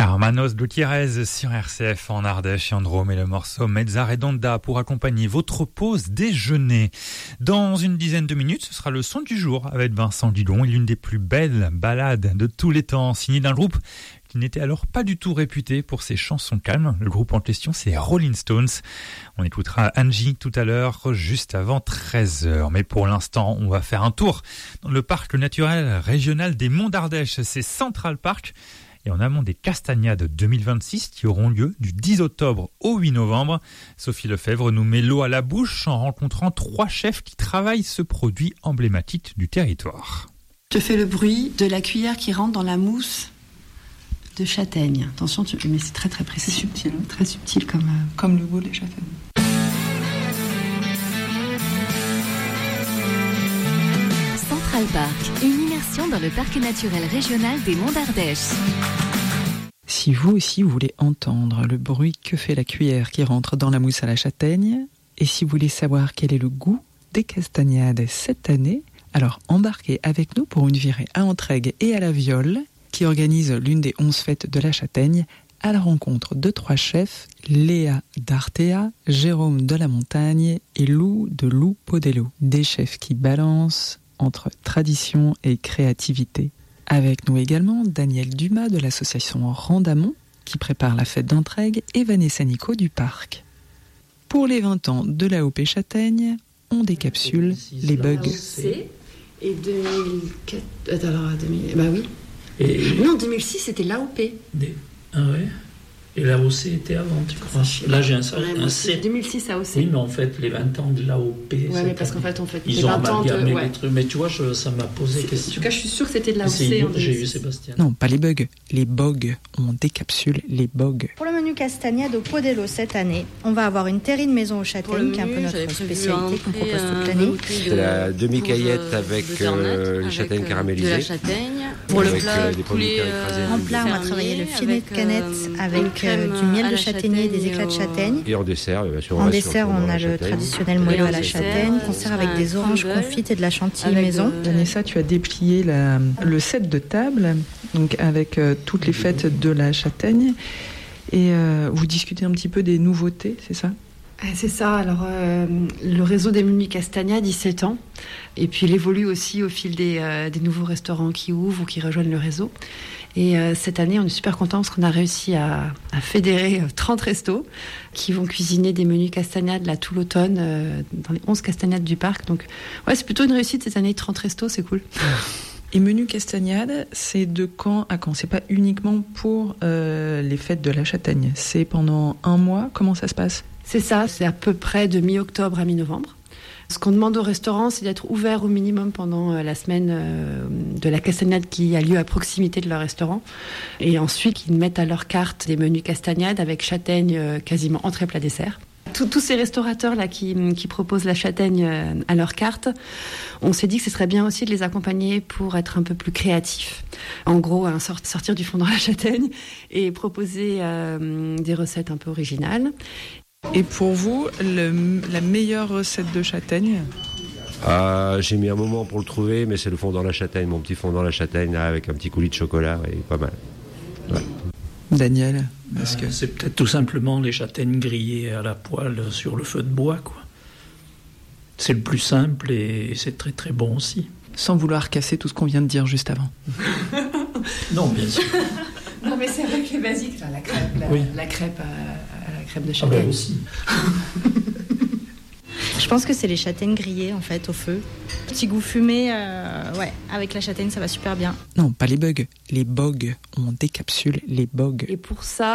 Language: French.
Hermanos Gutiérrez sur RCF en Ardèche et en Drôme et le morceau Mezza Redonda pour accompagner votre pause déjeuner. Dans une dizaine de minutes, ce sera le son du jour avec Vincent Dudon et l'une des plus belles ballades de tous les temps, signée d'un groupe qui n'était alors pas du tout réputé pour ses chansons calmes. Le groupe en question, c'est Rolling Stones. On écoutera Angie tout à l'heure, juste avant 13h. Mais pour l'instant, on va faire un tour dans le parc naturel régional des Monts d'Ardèche. C'est Central Park. Et en amont des Castagnades 2026 qui auront lieu du 10 octobre au 8 novembre. Sophie Lefebvre nous met l'eau à la bouche en rencontrant 3 chefs qui travaillent ce produit emblématique du territoire. Je fais le bruit de la cuillère qui rentre dans la mousse de châtaigne. Attention, mais c'est très très précis. C'est subtil, hein. Très subtil comme le goût des châtaignes. Central Park, une immersion dans le parc naturel régional des Monts d'Ardèche. Si vous aussi voulez entendre le bruit que fait la cuillère qui rentre dans la mousse à la châtaigne, et si vous voulez savoir quel est le goût des castagnades cette année, alors embarquez avec nous pour une virée à Entraigues et à la Viole, qui organise l'une des 11 fêtes de la châtaigne, à la rencontre de 3 chefs, Léa d'Artea, Jérôme de la Montagne et Lou de Lou Podello. Des chefs qui balancent entre tradition et créativité. Avec nous également Daniel Dumas de l'association Randamont, qui prépare la fête d'Entraigues, et Vanessa Nico du parc. Pour les 20 ans de l'AOP Châtaigne, on décapsule les bugs. Et 2004... Alors, bah oui. Non, 2006, c'était l'AOP. Ah ouais. Et l'AOC était avant, tu crois? Là, j'ai un C. 2006 AOC. Oui, mais en fait, les 20 ans de l'AOP. Oui, mais parce qu'en fait, ils ont amalgamé les trucs. Mais tu vois, ça m'a posé question. En tout cas, je suis sûre que c'était de l'AOC. J'ai eu Sébastien. Non, pas les bugs. Les bogues. On décapsule les bogues. Pour le menu castagnade au Podello cette année, on va avoir une terrine maison aux châtaignes, qui est un peu notre spécialité qu'on propose toute l'année. C'est la demi-caillette avec les châtaignes caramélisées. De la châtaigne. Pour le plat, en plat, on va travailler le filet de canette avec du miel de châtaignier et des éclats de châtaigne. Et en dessert, on a le traditionnel moelleux à la châtaigne, qu'on sert avec des oranges confites et de la chantilly maison. Vanessa, tu as déplié le set de table, donc avec toutes les fêtes de la châtaigne, et vous discutez un petit peu des nouveautés, c'est ça ? C'est ça. Alors, le réseau des menus Castagnades, il s'étend. Et puis, il évolue aussi au fil des nouveaux restaurants qui ouvrent ou qui rejoignent le réseau. Et cette année, on est super contents parce qu'on a réussi à fédérer 30 restos qui vont cuisiner des menus Castagnades là, tout l'automne dans les 11 Castagnades du parc. Donc, ouais, c'est plutôt une réussite cette année. 30 restos, c'est cool. Et menu castagnade, c'est de quand à quand ? C'est pas uniquement pour les fêtes de la châtaigne. C'est pendant un mois. Comment ça se passe ? C'est ça, c'est à peu près de mi-octobre à mi-novembre. Ce qu'on demande au restaurant, c'est d'être ouvert au minimum pendant la semaine de la castagnade qui a lieu à proximité de leur restaurant. Et ensuite, qu'ils mettent à leur carte des menus castagnades avec châtaigne quasiment entrée plat dessert. Tous ces restaurateurs-là qui proposent la châtaigne à leur carte, on s'est dit que ce serait bien aussi de les accompagner pour être un peu plus créatifs. En gros, sortir du fond dans la châtaigne et proposer des recettes un peu originales. Et pour vous, la meilleure recette de châtaigne ? J'ai mis un moment pour le trouver, mais c'est le fond dans la châtaigne, mon petit fond dans la châtaigne, là, avec un petit coulis de chocolat, et pas mal. Ouais. Daniel, c'est peut-être tout simplement les châtaignes grillées à la poêle sur le feu de bois, quoi. C'est le plus simple et c'est très très bon aussi. Sans vouloir casser tout ce qu'on vient de dire juste avant. Non, bien sûr. Non, mais c'est vrai que les basiques, la crêpe de châtaigne. Ah ben aussi. Je pense que c'est les châtaignes grillées en fait au feu. Petit goût fumé, avec la châtaigne ça va super bien. Non, pas les bugs. Les bogues. On décapsule les bogues. Et pour ça,